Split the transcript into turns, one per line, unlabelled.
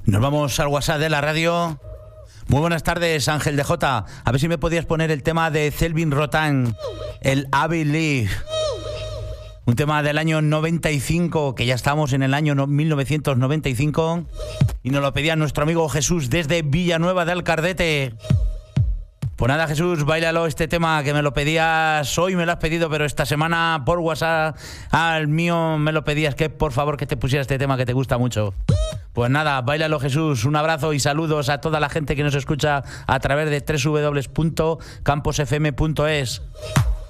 Nos vamos al WhatsApp de la radio. Muy buenas tardes, Ángel de Jota. A ver si me podías poner el tema de Celvin Rotan, el I Believe. Un tema del año 95, que ya estamos en el año 1995. Y nos lo pedía nuestro amigo Jesús desde Villanueva de Alcardete. Pues nada, Jesús, báilalo este tema que me lo pedías hoy, me lo has pedido, pero esta semana por WhatsApp al mío me lo pedías que por favor que te pusiera este tema que te gusta mucho. Pues nada, báilalo, Jesús. Un abrazo y saludos a toda la gente que nos escucha a través de www.camposfm.es.